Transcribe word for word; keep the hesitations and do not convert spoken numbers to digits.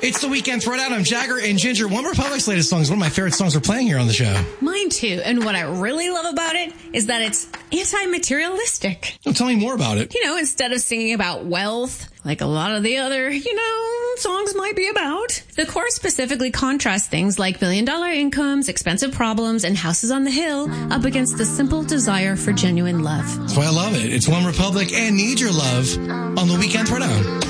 It's the Weekend Throwdown. I'm Jagger and Ginger. One Republic's latest song is one of my favorite songs we're playing here on the show. Mine too. And what I really love about it is that it's anti-materialistic. Well, tell me more about it. You know, instead of singing about wealth, like a lot of the other, you know, songs might be about, the chorus specifically contrasts things like billion dollar incomes, expensive problems, and houses on the hill up against the simple desire for genuine love. That's why I love it. It's One Republic and Need Your Love on the Weekend Throwdown.